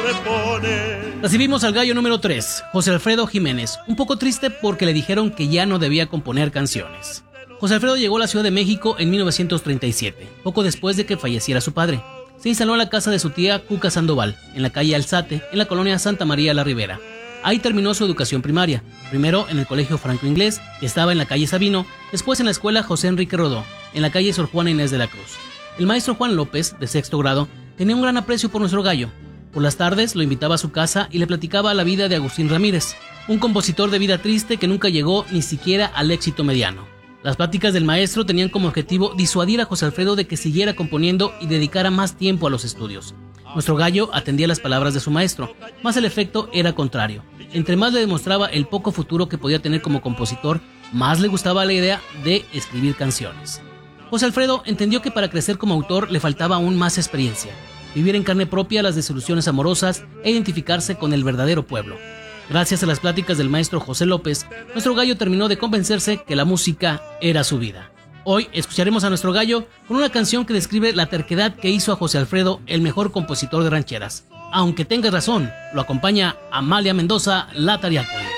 Recibimos al gallo número 3, José Alfredo Jiménez, un poco triste porque le dijeron que ya no debía componer canciones. José Alfredo llegó a la Ciudad de México en 1937, poco después de que falleciera su padre. Se instaló en la casa de su tía Cuca Sandoval, en la calle Alzate, en la colonia Santa María la Ribera. Ahí terminó su educación primaria, primero en el colegio Franco Inglés, que estaba en la calle Sabino, después en la escuela José Enrique Rodó, en la calle Sor Juana Inés de la Cruz. El maestro Juan López, de sexto grado, tenía un gran aprecio por nuestro gallo. Por las tardes lo invitaba a su casa y le platicaba la vida de Agustín Ramírez, un compositor de vida triste que nunca llegó ni siquiera al éxito mediano. Las pláticas del maestro tenían como objetivo disuadir a José Alfredo de que siguiera componiendo y dedicara más tiempo a los estudios. Nuestro gallo atendía las palabras de su maestro, mas el efecto era contrario. Entre más le demostraba el poco futuro que podía tener como compositor, más le gustaba la idea de escribir canciones. José Alfredo entendió que para crecer como autor le faltaba aún más experiencia, vivir en carne propia las desilusiones amorosas e identificarse con el verdadero pueblo. Gracias a las pláticas del maestro José López, nuestro gallo terminó de convencerse que la música era su vida. Hoy escucharemos a nuestro gallo con una canción que describe la terquedad que hizo a José Alfredo el mejor compositor de rancheras. Aunque tengas razón, lo acompaña Amalia Mendoza, la Tariácoli.